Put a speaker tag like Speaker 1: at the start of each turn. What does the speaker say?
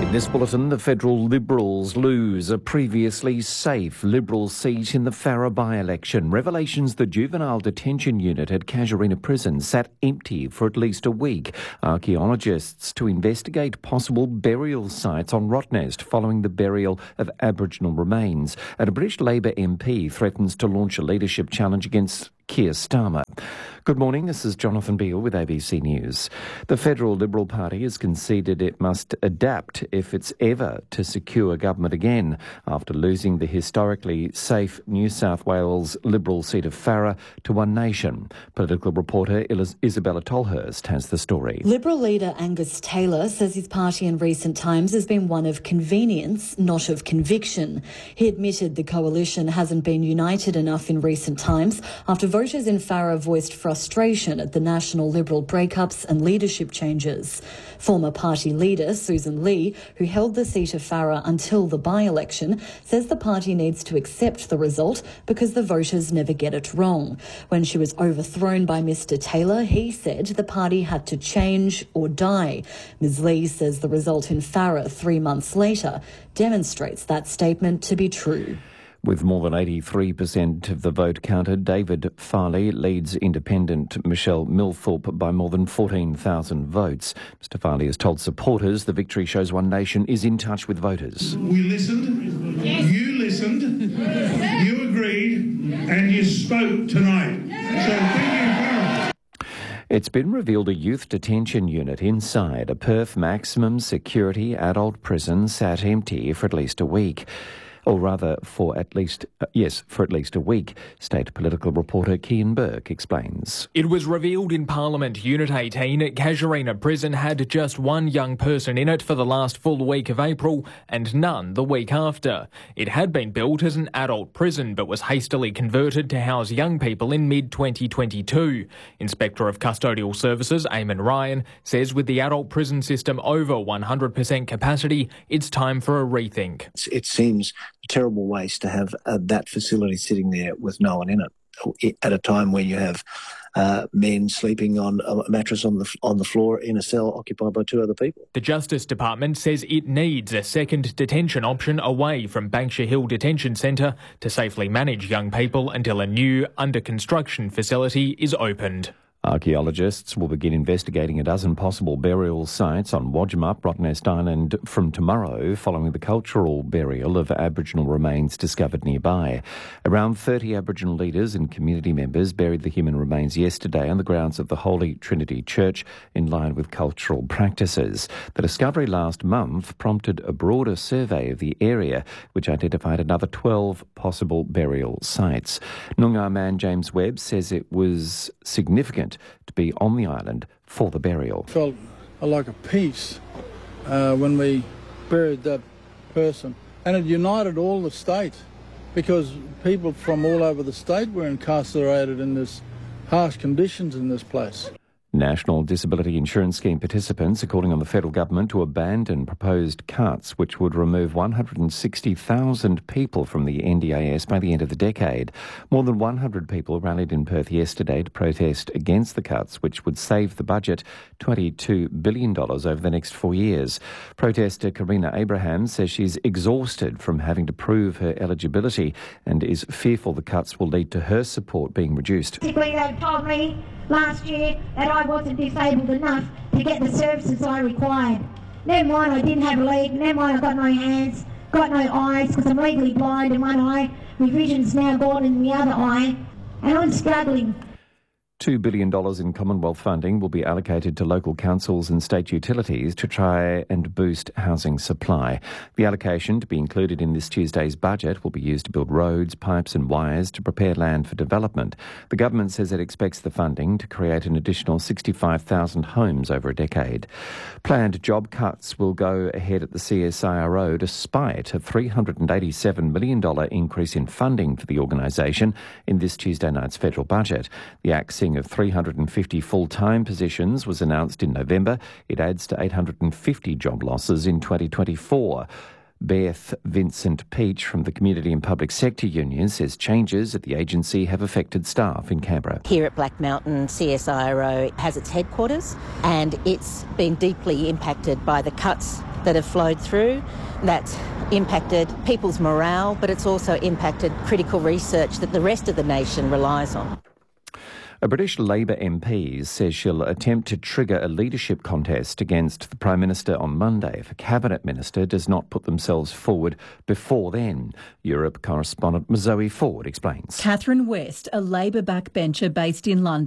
Speaker 1: In this bulletin, the federal Liberals lose a previously safe Liberal seat in the Farrer by-election. Revelations the juvenile detention unit at Casuarina Prison sat empty for at least a week. Archaeologists to investigate possible burial sites on Rottnest following the burial of Aboriginal remains. And a British Labor MP threatens to launch a leadership challenge against Keir Starmer. Good morning, this is Jonathan Beale with ABC News. The Federal Liberal Party has conceded it must adapt if it's ever to secure government again after losing the historically safe New South Wales Liberal seat of Farrer to One Nation. Political reporter Isabella Tolhurst has the story.
Speaker 2: Liberal leader Angus Taylor says his party in recent times has been one of convenience, not of conviction. He admitted the coalition hasn't been united enough in recent times after voters in Farrer voiced frustration at the National Liberal breakups and leadership changes. Former party leader Susan Lee, who held the seat of Farrer until the by-election, says the party needs to accept the result because the voters never get it wrong. When she was overthrown by Mr Taylor, he said the party had to change or die. Ms Lee says the result in Farrer 3 months later demonstrates that statement to be true.
Speaker 1: With more than 83% of the vote counted, David Farley leads independent Michelle Millthorpe by more than 14,000 votes. Mr Farley has told supporters the victory shows One Nation is in touch with voters.
Speaker 3: We listened, you listened, you agreed, and you spoke tonight. So thank you, Farrell.
Speaker 1: It's been revealed a youth detention unit inside a Perth maximum security adult prison sat empty for at least a week. Or rather, for at least a week. State political reporter Kian Burke explains.
Speaker 4: It was revealed in Parliament Unit 18 Casuarina Prison had just one young person in it for the last full week of April and none the week after. It had been built as an adult prison but was hastily converted to house young people in mid-2022. Inspector of Custodial Services Eamon Ryan says with the adult prison system over 100% capacity, it's time for a rethink.
Speaker 5: It seems a terrible waste to have that facility sitting there with no one in it at a time when you have men sleeping on a mattress on the floor in a cell occupied by two other people.
Speaker 4: The Justice Department says it needs a second detention option away from Banksia Hill Detention Centre to safely manage young people until a new under-construction facility is opened.
Speaker 1: Archaeologists will begin investigating a dozen possible burial sites on Wodgmup, Rottnest Island from tomorrow following the cultural burial of Aboriginal remains discovered nearby. Around 30 Aboriginal leaders and community members buried the human remains yesterday on the grounds of the Holy Trinity Church in line with cultural practices. The discovery last month prompted a broader survey of the area which identified another 12 possible burial sites. Noongar man James Webb says it was significant to be on the island for the burial.
Speaker 6: Felt like a peace when we buried that person, and it united all the state because people from all over the state were incarcerated in this harsh conditions in this place.
Speaker 1: National Disability Insurance Scheme participants are calling on the federal government to abandon proposed cuts which would remove 160,000 people from the NDIS by the end of the decade. More than 100 people rallied in Perth yesterday to protest against the cuts which would save the budget $22 billion over the next 4 years. Protester Karina Abraham says she's exhausted from having to prove her eligibility and is fearful the cuts will lead to her support being reduced.
Speaker 7: Basically, they've told me last year that I wasn't disabled enough to get the services I required. Never mind I didn't have a leg, never mind I've got no hands, got no eyes because I'm legally blind in one eye, my vision's now gone in the other eye, and I'm struggling.
Speaker 1: $2 billion in Commonwealth funding will be allocated to local councils and state utilities to try and boost housing supply. The allocation to be included in this Tuesday's budget will be used to build roads, pipes and wires to prepare land for development. The government says it expects the funding to create an additional 65,000 homes over a decade. Planned job cuts will go ahead at the CSIRO despite a $387 million increase in funding for the organisation in this Tuesday night's federal budget. The axing of 350 full-time positions was announced in November. It adds to 850 job losses in 2024. Beth Vincent Peach from the Community and Public Sector Union says changes at the agency have affected staff in Canberra.
Speaker 8: Here at Black Mountain, CSIRO has its headquarters and it's been deeply impacted by the cuts that have flowed through. That's impacted people's morale, but it's also impacted critical research that the rest of the nation relies on.
Speaker 1: A British Labor MP says she'll attempt to trigger a leadership contest against the Prime Minister on Monday if a Cabinet Minister does not put themselves forward before then. Europe correspondent Zoe Ford explains.
Speaker 9: Catherine West, a Labor backbencher based in London,